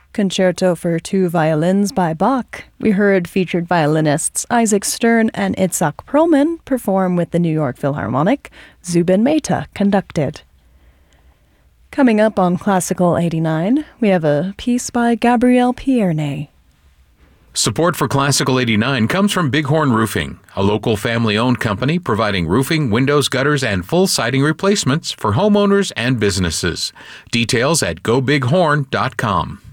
Concerto for Two Violins by Bach. We heard featured violinists Isaac Stern and Itzhak Perlman perform with the New York Philharmonic. Zubin Mehta conducted. Coming up on Classical 89, we have a piece by Gabriel Pierné. Support for Classical 89 comes from Bighorn Roofing, a local family-owned company providing roofing, windows, gutters, and full siding replacements for homeowners and businesses. Details at gobighorn.com.